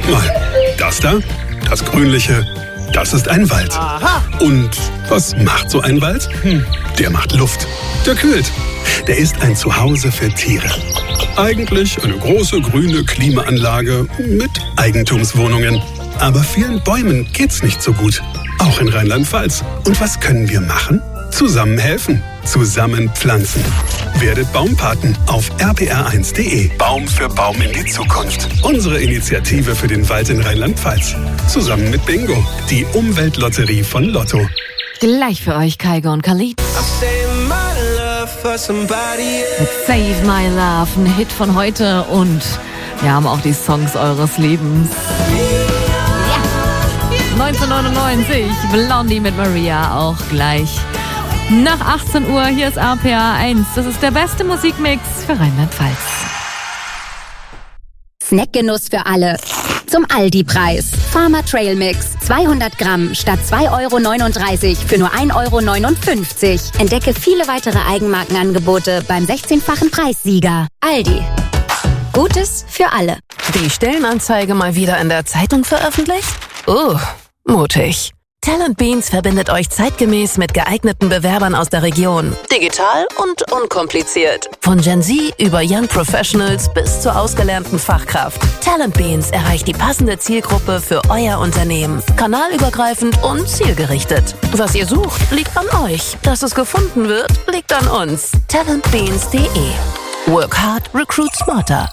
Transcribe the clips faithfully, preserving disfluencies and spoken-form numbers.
mal. Das da, das Grünliche, das ist ein Wald. Aha. Und was macht so ein Wald? Hm, der macht Luft. Der kühlt. Der ist ein Zuhause für Tiere. Eigentlich eine große grüne Klimaanlage mit Eigentumswohnungen. Aber vielen Bäumen geht's nicht so gut. Auch in Rheinland-Pfalz. Und was können wir machen? Zusammen helfen. Zusammen pflanzen. Werdet Baumpaten auf r p r eins punkt d e. Baum für Baum in die Zukunft. Unsere Initiative für den Wald in Rheinland-Pfalz. Zusammen mit Bingo, die Umweltlotterie von Lotto. Gleich für euch Kygo und Khalid. Mit Save My Love, ein Hit von heute und wir haben auch die Songs eures Lebens. Ja. neunzehnhundertneunundneunzig, Blondie mit Maria auch gleich. Nach achtzehn Uhr, hier ist R P R eins. Das ist der beste Musikmix für Rheinland-Pfalz. Snackgenuss für alle. Zum Aldi-Preis. Farmer Trail Mix. zweihundert Gramm statt zwei Euro neununddreißig für nur ein Euro neunundfünfzig. Entdecke viele weitere Eigenmarkenangebote beim sechzehnfachen Preissieger. Aldi. Gutes für alle. Die Stellenanzeige mal wieder in der Zeitung veröffentlicht? Oh, mutig. Talent Beans verbindet euch zeitgemäß mit geeigneten Bewerbern aus der Region. Digital und unkompliziert. Von Gen Z über Young Professionals bis zur ausgelernten Fachkraft. Talent Beans erreicht die passende Zielgruppe für euer Unternehmen. Kanalübergreifend und zielgerichtet. Was ihr sucht, liegt an euch. Dass es gefunden wird, liegt an uns. talentbeans punkt de. Work hard, recruit smarter.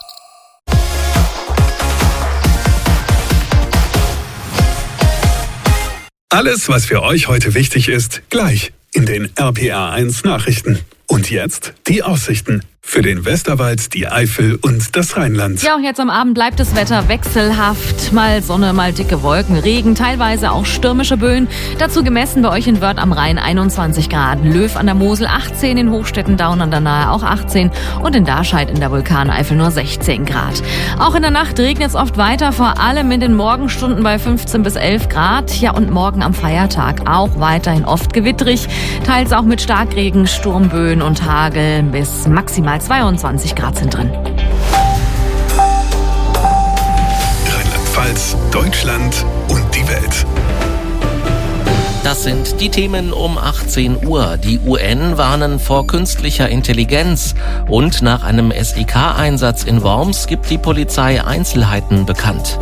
Alles, was für euch heute wichtig ist, gleich in den R P R eins Nachrichten. Und jetzt die Aussichten für den Westerwald, die Eifel und das Rheinland. Ja, auch jetzt am Abend bleibt das Wetter wechselhaft. Mal Sonne, mal dicke Wolken, Regen, teilweise auch stürmische Böen. Dazu gemessen bei euch in Wörth am Rhein einundzwanzig Grad, Löw an der Mosel achtzehn, in Hochstetten, Daun an der Nahe auch achtzehn und in Darscheid in der Vulkaneifel nur sechzehn Grad. Auch in der Nacht regnet es oft weiter, vor allem in den Morgenstunden bei fünfzehn bis elf Grad. Ja, und morgen am Feiertag auch weiterhin oft gewittrig, teils auch mit Starkregen, Sturmböen und Hagel bis maximal zweiundzwanzig Grad sind drin. Rheinland-Pfalz, Deutschland und die Welt. Das sind die Themen um achtzehn Uhr. Die U N warnen vor künstlicher Intelligenz. Und nach einem S E K-Einsatz in Worms gibt die Polizei Einzelheiten bekannt.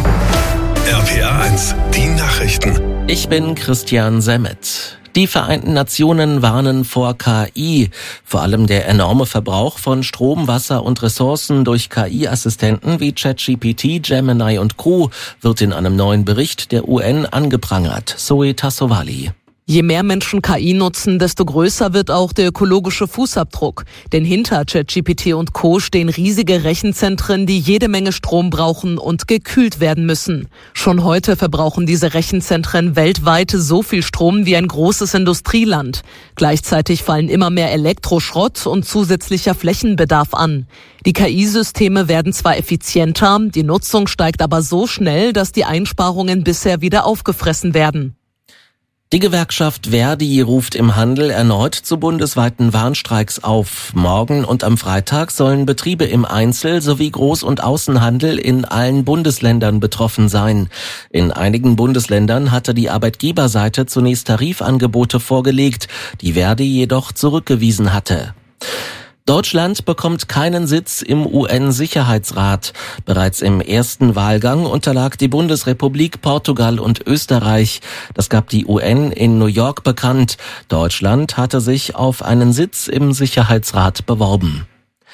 R P R eins, die Nachrichten. Ich bin Christian Semmet. Die Vereinten Nationen warnen vor K I. Vor allem der enorme Verbrauch von Strom, Wasser und Ressourcen durch K I-Assistenten wie ChatGPT, Gemini und Co. wird in einem neuen Bericht der U N angeprangert. Zoe Tassovali. Je mehr Menschen K I nutzen, desto größer wird auch der ökologische Fußabdruck. Denn hinter ChatGPT und Co. stehen riesige Rechenzentren, die jede Menge Strom brauchen und gekühlt werden müssen. Schon heute verbrauchen diese Rechenzentren weltweit so viel Strom wie ein großes Industrieland. Gleichzeitig fallen immer mehr Elektroschrott und zusätzlicher Flächenbedarf an. Die K I-Systeme werden zwar effizienter, die Nutzung steigt aber so schnell, dass die Einsparungen bisher wieder aufgefressen werden. Die Gewerkschaft Verdi ruft im Handel erneut zu bundesweiten Warnstreiks auf. Morgen und am Freitag sollen Betriebe im Einzel- sowie Groß- und Außenhandel in allen Bundesländern betroffen sein. In einigen Bundesländern hatte die Arbeitgeberseite zunächst Tarifangebote vorgelegt, die Verdi jedoch zurückgewiesen hatte. Deutschland bekommt keinen Sitz im U N-Sicherheitsrat. Bereits im ersten Wahlgang unterlag die Bundesrepublik, Portugal und Österreich. Das gab die U N in New York bekannt. Deutschland hatte sich auf einen Sitz im Sicherheitsrat beworben.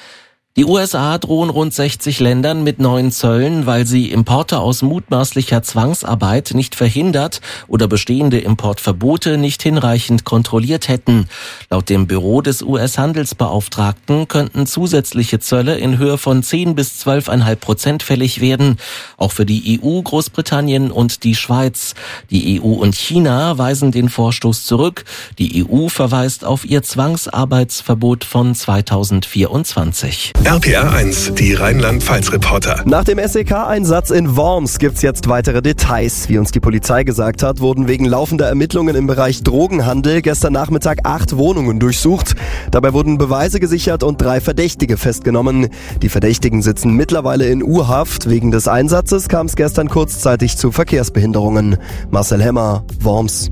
Die U S A drohen rund sechzig Ländern mit neuen Zöllen, weil sie Importe aus mutmaßlicher Zwangsarbeit nicht verhindert oder bestehende Importverbote nicht hinreichend kontrolliert hätten. Laut dem Büro des U S-Handelsbeauftragten könnten zusätzliche Zölle in Höhe von zehn bis zwölf Komma fünf Prozent fällig werden, auch für die E U, Großbritannien und die Schweiz. Die E U und China weisen den Vorstoß zurück. Die E U verweist auf ihr Zwangsarbeitsverbot von zweitausendvierundzwanzig. R P R eins, die Rheinland-Pfalz-Reporter. Nach dem S E K-Einsatz in Worms gibt's jetzt weitere Details. Wie uns die Polizei gesagt hat, wurden wegen laufender Ermittlungen im Bereich Drogenhandel gestern Nachmittag acht Wohnungen durchsucht. Dabei wurden Beweise gesichert und drei Verdächtige festgenommen. Die Verdächtigen sitzen mittlerweile in U-Haft. Wegen des Einsatzes kam es gestern kurzzeitig zu Verkehrsbehinderungen. Marcel Hemmer, Worms.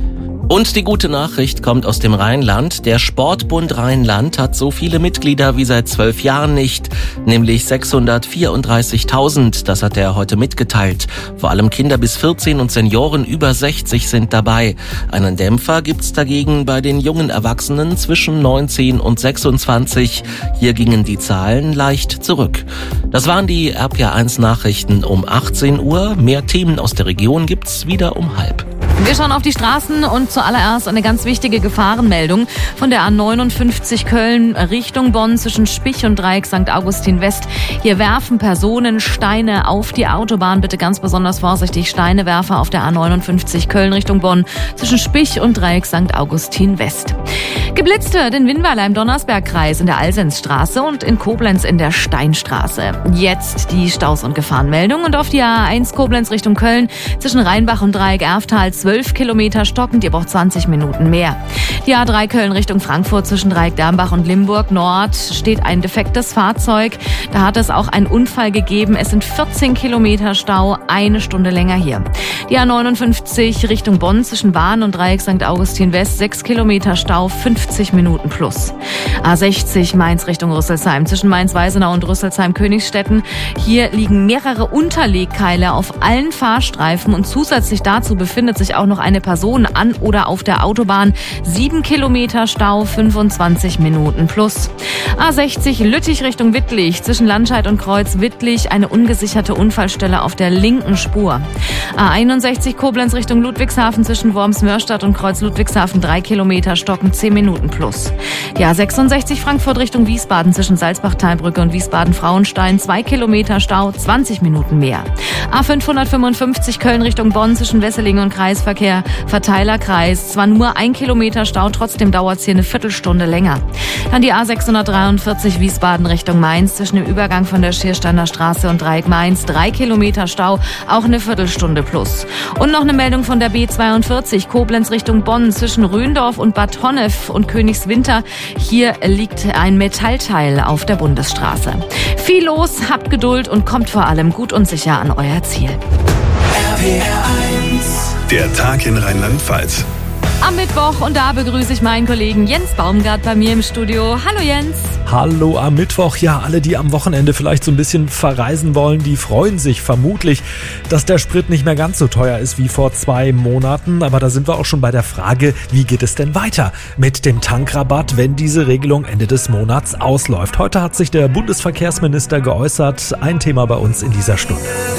Und die gute Nachricht kommt aus dem Rheinland. Der Sportbund Rheinland hat so viele Mitglieder wie seit zwölf Jahren nicht, nämlich sechshundertvierunddreißigtausend. Das hat er heute mitgeteilt. Vor allem Kinder bis vierzehn und Senioren über sechzig sind dabei. Einen Dämpfer gibt's dagegen bei den jungen Erwachsenen zwischen neunzehn und sechsundzwanzig. Hier gingen die Zahlen leicht zurück. Das waren die R P R eins Nachrichten um achtzehn Uhr. Mehr Themen aus der Region gibt's wieder um halb. Wir schauen auf die Straßen und zuallererst eine ganz wichtige Gefahrenmeldung von der A neunundfünfzig Köln Richtung Bonn zwischen Spich und Dreieck Sankt Augustin West. Hier werfen Personen Steine auf die Autobahn. Bitte ganz besonders vorsichtig. Steinewerfer auf der A neunundfünfzig Köln Richtung Bonn zwischen Spich und Dreieck Sankt Augustin West. Geblitzt wird in Winnweiler im Donnersbergkreis in der Alsensstraße und in Koblenz in der Steinstraße. Jetzt die Staus- und Gefahrenmeldung und auf die A eins Koblenz Richtung Köln zwischen Rheinbach und Dreieck Erftal zwölf Kilometer stockend, ihr braucht zwanzig Minuten mehr. Die A drei Köln Richtung Frankfurt zwischen Dreieck Dambach und Limburg Nord steht ein defektes Fahrzeug. Da hat es auch einen Unfall gegeben. Es sind vierzehn Kilometer Stau, eine Stunde länger hier. Die A neunundfünfzig Richtung Bonn zwischen Bahn und Dreieck Sankt Augustin West, sechs Kilometer Stau, fünfzig Minuten plus. A sechzig Mainz Richtung Rüsselsheim zwischen Mainz-Weisenau und Rüsselsheim-Königstetten. Hier liegen mehrere Unterlegkeile auf allen Fahrstreifen und zusätzlich dazu befindet sich auch noch eine Person an oder auf der Autobahn. Sieben Kilometer Stau, fünfundzwanzig Minuten plus. A sechzig Lüttich Richtung Wittlich zwischen Landscheid und Kreuz Wittlich eine ungesicherte Unfallstelle auf der linken Spur. A einundsechzig Koblenz Richtung Ludwigshafen zwischen Worms-Mörstadt und Kreuz Ludwigshafen drei Kilometer stocken, zehn Minuten plus. Die A sechsundsechzig Frankfurt Richtung Wiesbaden zwischen Salzbach-Talbrücke und Wiesbaden-Frauenstein zwei Kilometer Stau, zwanzig Minuten mehr. A fünfhundertfünfundfünfzig Köln Richtung Bonn zwischen Wesseling und Kreisverkehr Verteilerkreis. Zwar nur ein Kilometer Stau, trotzdem dauert es hier eine Viertelstunde länger. Dann die A sechshundertdreiundvierzig Wiesbaden Richtung Mainz zwischen dem Übergang von der Schiersteiner Straße und Dreieck Mainz. Drei Kilometer Stau, auch eine Viertelstunde plus. Und noch eine Meldung von der B zweiundvierzig Koblenz Richtung Bonn zwischen Röndorf und Bad Honnef und Königswinter. Hier liegt ein Metallteil auf der Bundesstraße. Viel los, habt Geduld und kommt vor allem gut und sicher an euer Ziel. R P R eins. Der Tag in Rheinland-Pfalz. Am Mittwoch und da begrüße ich meinen Kollegen Jens Baumgart bei mir im Studio. Hallo Jens. Hallo am Mittwoch. Ja, alle, die am Wochenende vielleicht so ein bisschen verreisen wollen, die freuen sich vermutlich, dass der Sprit nicht mehr ganz so teuer ist wie vor zwei Monaten. Aber da sind wir auch schon bei der Frage, wie geht es denn weiter mit dem Tankrabatt, wenn diese Regelung Ende des Monats ausläuft? Heute hat sich der Bundesverkehrsminister geäußert. Ein Thema bei uns in dieser Stunde.